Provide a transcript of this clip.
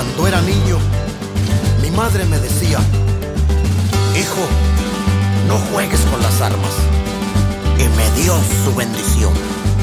Cuando era niño, mi madre me decía: hijo, no juegues con las armas. Y me dio su bendición.